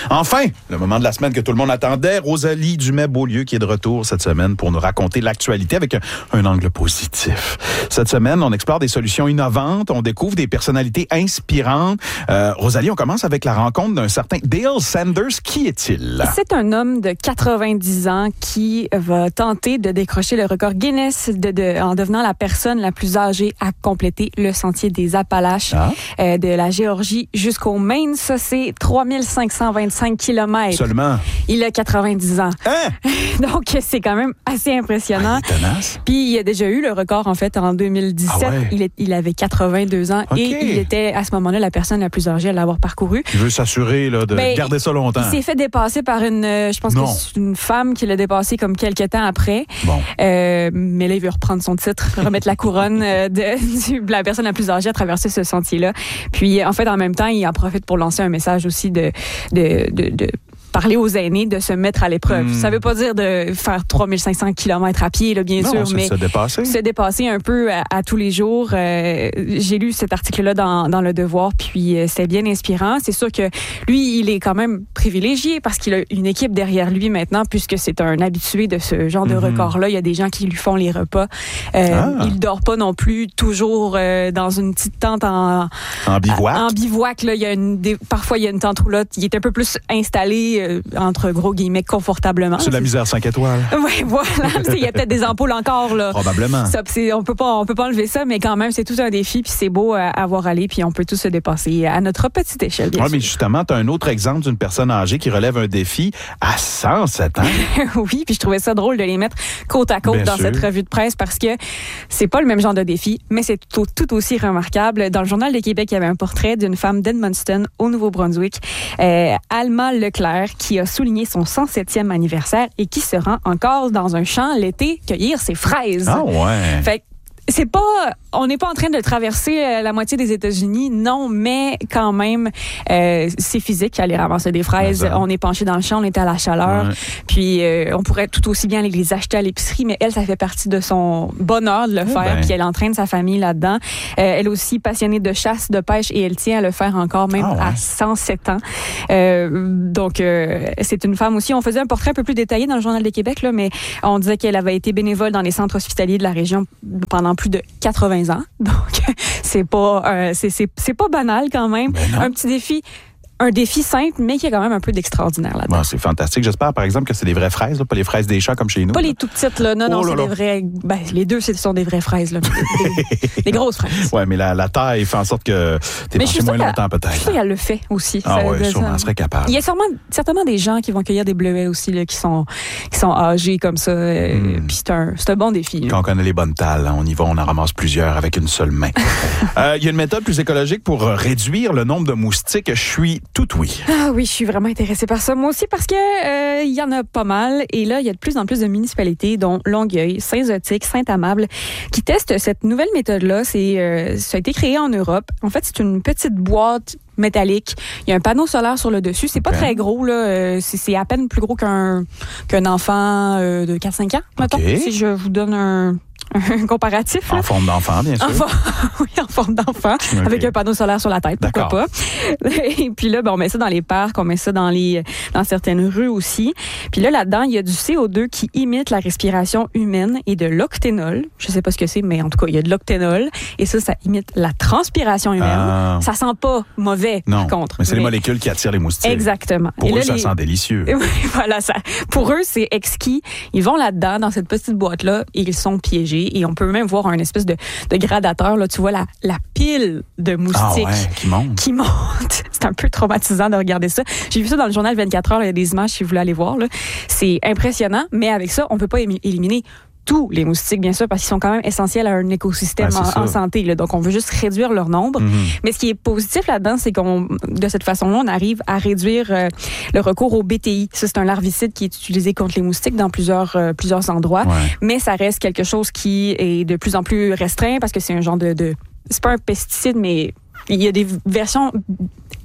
Enfin, le moment de la semaine que tout le monde attendait, Rosalie Dumais-Beaulieu qui est de retour cette semaine pour nous raconter l'actualité avec un angle positif. Cette semaine, on explore des solutions innovantes, on découvre des personnalités inspirantes. Rosalie, on commence avec la rencontre d'un certain Dale Sanders. Qui est-il? C'est un homme de 90 ans qui va tenter de décrocher le record Guinness en devenant la personne la plus âgée à compléter le sentier des Appalaches de la Géorgie jusqu'au Maine. Ça, c'est 3525 kilomètres. Seulement? Il a 90 ans. Hein? Donc, c'est quand même assez impressionnant. Il est tenace. Puis, il a déjà eu le record, en fait, en 2017. Ah ouais? Il avait 82 ans et il était, à ce moment-là, la personne la plus âgée à l'avoir parcouru. Il veut s'assurer là, de garder ça longtemps. Il s'est fait dépasser par je pense que c'est une femme qui l'a dépassé comme quelques temps après. Bon. Mais là, il veut reprendre son titre, remettre la couronne de la personne la plus âgée à traverser ce sentier-là. Puis, en fait, en même temps, il en profite pour lancer un message aussi de parler aux aînés de se mettre à l'épreuve. Ça veut pas dire de faire 3500 km à pied, là, bien sûr, mais se dépasser un peu à tous les jours. J'ai lu cet article-là dans Le Devoir, puis c'était bien inspirant. C'est sûr que lui, il est quand même privilégié parce qu'il a une équipe derrière lui maintenant, puisque c'est un habitué de ce genre de record-là. Il y a des gens qui lui font les repas. Il dort pas non plus toujours dans une petite tente en bivouac. En bivouac, là, parfois il y a une tente roulotte. Il est un peu plus installé entre gros guillemets confortablement. C'est de la misère 5 étoiles. Oui, voilà. Il y a peut-être des ampoules encore là. Probablement. Ça, on peut pas enlever ça, mais quand même c'est tout un défi puis c'est beau à voir aller puis on peut tous se dépasser à notre petite échelle. Oui, mais justement, tu as un autre exemple d'une personne âgée qui relève un défi à 107 ans. Oui, puis je trouvais ça drôle de les mettre côte à côte dans cette revue de presse parce que c'est pas le même genre de défi, mais c'est tout aussi remarquable. Dans le Journal de Québec, il y avait un portrait d'une femme d'Edmundston au Nouveau-Brunswick, Alma Leclerc, qui a souligné son 107e anniversaire et qui se rend encore dans un champ l'été cueillir ses fraises. Ah ouais. Fait on n'est pas en train de traverser la moitié des États-Unis, non, mais quand même, c'est physique aller ramasser des fraises. On est penché dans le champ, on est à la chaleur, puis on pourrait tout aussi bien aller les acheter à l'épicerie, mais elle, ça fait partie de son bonheur de le faire, puis elle entraîne sa famille là-dedans. Elle est aussi passionnée de chasse, de pêche, et elle tient à le faire encore, même à 107 ans. Donc, c'est une femme aussi. On faisait un portrait un peu plus détaillé dans le Journal de Québec, là, mais on disait qu'elle avait été bénévole dans les centres hospitaliers de la région pendant plus de 80 ans. Donc, c'est pas banal quand même. Un petit défi. Un défi simple, mais qui a quand même un peu d'extraordinaire là-dedans. Bon, c'est fantastique. J'espère, par exemple, que c'est des vraies fraises, là, pas les fraises des champs comme chez nous. Pas les tout petites, là. Non, c'est des vraies... les deux, ce sont des vraies fraises, là. Des grosses fraises. Oui, mais la taille fait en sorte que t'es penché moins longtemps, peut-être. Je sais qu'elle le fait aussi. Ah oui, sûrement, elle serait capable. Il y a certainement des gens qui vont cueillir des bleuets aussi, là, qui sont âgés comme ça. Puis c'est un bon défi. Quand on connaît les bonnes talles, on y va, on en ramasse plusieurs avec une seule main. Il y a une méthode plus écologique pour réduire le nombre de moustiques. Je suis tout oui. Ah oui, je suis vraiment intéressée par ça. Moi aussi, parce que il y en a pas mal. Et là, il y a de plus en plus de municipalités, dont Longueuil, Saint-Zotique, Saint-Amable, qui testent cette nouvelle méthode-là. Ça a été créé en Europe. En fait, c'est une petite boîte métallique. Il y a un panneau solaire sur le dessus. C'est pas très gros, là. C'est à peine plus gros qu'un enfant de 4-5 ans, mettons. Si je vous donne un comparatif. En forme d'enfant, bien sûr. Oui, en forme d'enfant, avec un panneau solaire sur la tête, pourquoi pas. Et puis là, on met ça dans les parcs, on met ça dans certaines rues aussi. Puis là-dedans, il y a du CO2 qui imite la respiration humaine et de l'octénol. Je sais pas ce que c'est, mais en tout cas, il y a de l'octénol. Et ça imite la transpiration humaine. Ça sent pas mauvais, par contre. Mais c'est les molécules qui attirent les moustiques. Exactement. Pour eux, ça sent délicieux. Oui, voilà, pour eux, c'est exquis. Ils vont là-dedans, dans cette petite boîte-là, et ils sont piégés. Et on peut même voir un espèce de gradateur. Là, tu vois la pile de moustiques qui monte. C'est un peu traumatisant de regarder ça. J'ai vu ça dans le journal 24 heures. Il y a des images si vous voulez aller voir. Là. C'est impressionnant, mais avec ça, on peut pas éliminer tous les moustiques, bien sûr, parce qu'ils sont quand même essentiels à un écosystème en santé. Là. Donc, on veut juste réduire leur nombre. Mais ce qui est positif là-dedans, c'est de cette façon-là, on arrive à réduire le recours au BTI. Ça, c'est un larvicide qui est utilisé contre les moustiques dans plusieurs endroits. Mais ça reste quelque chose qui est de plus en plus restreint parce que c'est un genre c'est pas un pesticide, mais il y a des versions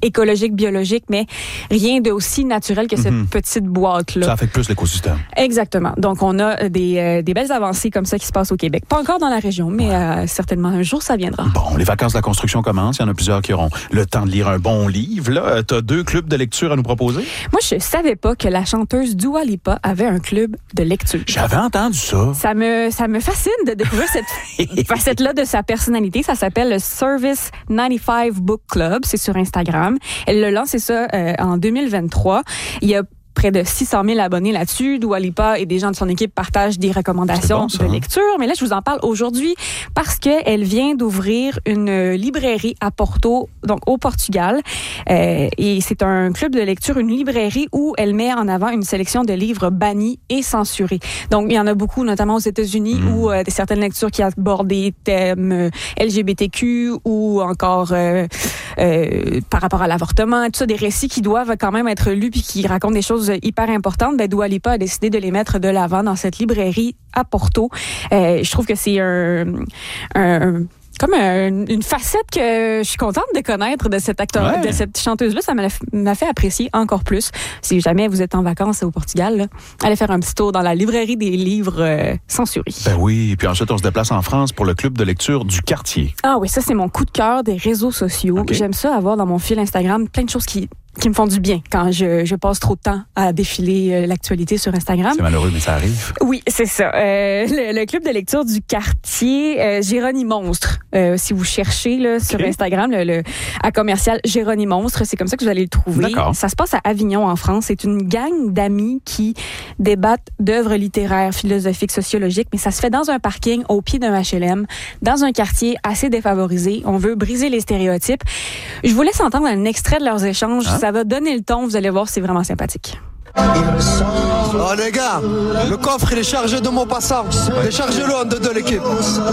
écologique, biologique, mais rien de aussi naturel que cette petite boîte-là. Ça affecte plus l'écosystème. Exactement. Donc, on a des belles avancées comme ça qui se passent au Québec. Pas encore dans la région, mais certainement un jour, ça viendra. Bon, les vacances de la construction commencent. Il y en a plusieurs qui auront le temps de lire un bon livre. Là, tu as 2 clubs de lecture à nous proposer? Moi, je savais pas que la chanteuse Dua Lipa avait un club de lecture. J'avais entendu ça. Ça me fascine de découvrir cette facette-là de sa personnalité. Ça s'appelle le Service 95 Book Club. C'est sur Instagram. Elle a lancé ça en 2023. Il y a près de 600 000 abonnés là-dessus. Dua Lipa et des gens de son équipe partagent des recommandations de lecture. Mais là, je vous en parle aujourd'hui parce qu'elle vient d'ouvrir une librairie à Porto, donc au Portugal. Et c'est un club de lecture, une librairie où elle met en avant une sélection de livres bannis et censurés. Donc, il y en a beaucoup, notamment aux États-Unis, où certaines lectures qui abordent des thèmes LGBTQ ou encore par rapport à l'avortement, tout ça, des récits qui doivent quand même être lus puis qui racontent des choses hyper importantes. Ben, Dua Lipa a décidé de les mettre de l'avant dans cette librairie à Porto. Je trouve que c'est comme une facette que je suis contente de connaître de cet acteur, de cette chanteuse-là. Ça m'a fait apprécier encore plus. Si jamais vous êtes en vacances au Portugal, là, allez faire un petit tour dans la librairie des livres censurés. Ben oui, puis ensuite on se déplace en France pour le club de lecture du quartier. Ah oui, ça c'est mon coup de cœur des réseaux sociaux. Okay. J'aime ça avoir dans mon fil Instagram plein de choses qui me font du bien quand je passe trop de temps à défiler l'actualité sur Instagram. C'est malheureux, mais ça arrive. Oui, c'est ça. Le club de lecture du quartier, Jérôme Monstre. Si vous cherchez là, sur Instagram, à commercial Jérôme Monstre, c'est comme ça que vous allez le trouver. D'accord. Ça se passe à Avignon, en France. C'est une gang d'amis qui débattent d'œuvres littéraires, philosophiques, sociologiques, mais ça se fait dans un parking au pied d'un HLM, dans un quartier assez défavorisé. On veut briser les stéréotypes. Je vous laisse entendre un extrait de leurs échanges. Ça va donner le ton, vous allez voir, c'est vraiment sympathique. Oh les gars, le coffre il est chargé de mots passants. Déchargez-le en de l'équipe.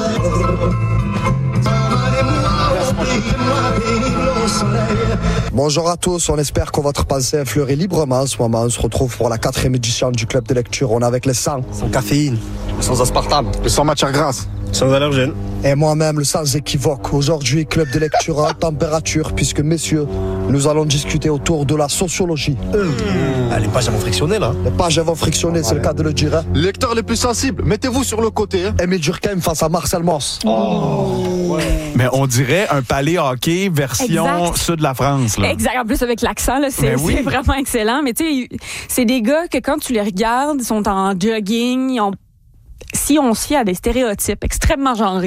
Bonjour à tous, on espère que votre pensée fleurit librement en ce moment. On se retrouve pour la 4e édition du club de lecture. On est avec les 100. Sans caféine, sans aspartame, sans matière grasse, sans allergènes. Et moi-même, le sans équivoque. Aujourd'hui, club de lecture à température, puisque messieurs, nous allons discuter autour de la sociologie. Les pages vont frictionner là. Les pages vont frictionner, c'est le cas de le dire. Les lecteurs les plus sensibles, mettez-vous sur le côté. Émile Durkheim face à Marcel Mauss. Mais on dirait un palais hockey version sud de la France. Là. Exact. En plus, avec l'accent, là, c'est vraiment excellent. Mais tu sais, c'est des gars que quand tu les regardes, ils sont en jogging, si on se fie à des stéréotypes extrêmement genrés,